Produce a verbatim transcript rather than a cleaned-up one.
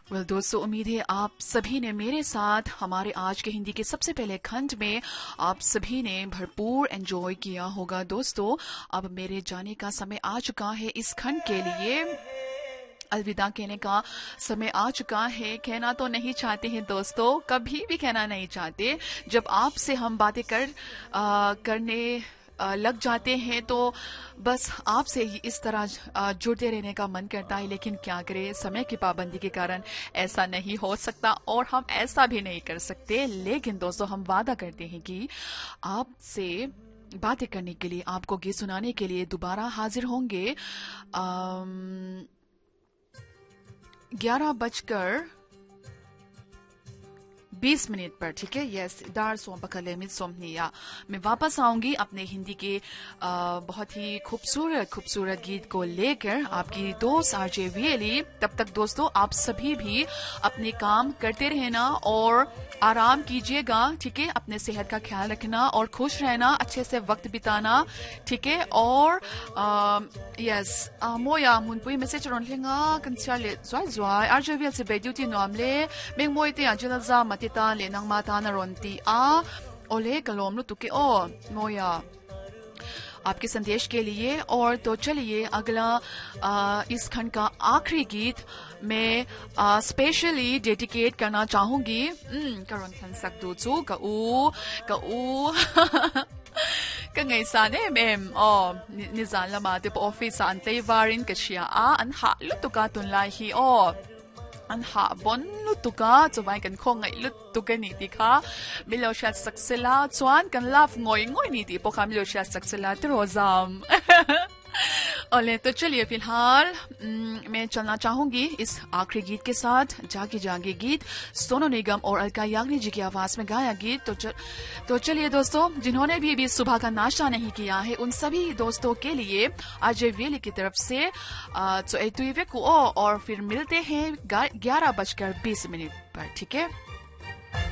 Well well, दोस्तों, उम्मीद है आप सभी ने मेरे साथ हमारे आज के हिंदी के सबसे पहले खंड में आप सभी ने भरपूर एंजॉय किया होगा। दोस्तों, अब मेरे जाने का समय आ चुका है। इस खंड के लिए अलविदा कहने का समय आ चुका है। कहना तो नहीं चाहते हैं दोस्तों, कभी भी कहना नहीं चाहते। जब आपसे हम बातें कर आ, करने लग जाते हैं तो बस आपसे ही इस तरह जुड़ते रहने का मन करता है, लेकिन क्या करें, समय की पाबंदी के कारण ऐसा नहीं हो सकता और हम ऐसा भी नहीं कर सकते। लेकिन दोस्तों, हम वादा करते हैं कि आपसे बातें करने के लिए, आपको गीत सुनाने के लिए दोबारा हाजिर होंगे ग्यारह बजकर बीस मिनट पर, ठीक है। यस, दार सोम पकले मित सोमनिया मैं वापस आऊंगी अपने हिंदी के आ, बहुत ही खूबसूरत खूबसूरत गीत को लेकर, आपकी दोस्त आरजे वीएली। तब तक दोस्तों, आप सभी भी अपने काम करते रहना और आराम कीजिएगा, ठीक है। अपने सेहत का ख्याल रखना और खुश रहना, अच्छे से वक्त बिताना, ठीक है। और यस, मोया मुनपुई मैसेज रोनलेंगा कंसियाले ज्वाइ ज्वाइ आरजे वीएल से बेड्यूटी नॉमले मेंग मोइते आंजुला जा मतिता ले नंग माता ना रोनती आ ओले कलोम नु तुके ओ मोया आपके संदेश के लिए। और तो चलिए, अगला आ, इस खंड का आखिरी गीत मैं स्पेशली डेडिकेट करना चाहूंगी। करोन खन सकदू चू कऊ कऊ kangai sane mem o nizan lama te office an te varin ka chia a an ha lutuka tun lai hi o an ha bon lutuka chuwai kan khongai lutuka ni ti kha milo sha saksela chuan kan laf ngoi ngoi ni ti po kha milo sha saksela trozam ओले तो चलिए, फिलहाल मैं चलना चाहूंगी इस आखिरी गीत के साथ। जागे जागे गीत, सोनू निगम और अलका याग्निक जी की आवाज में गाया गीत। तो चल, तो चलिए दोस्तों, जिन्होंने भी अभी सुबह का नाश्ता नहीं किया है, उन सभी दोस्तों के लिए अजय वेली की तरफ से तो और फिर मिलते हैं ग्यारह बजकर बीस मिनट पर, ठीक है।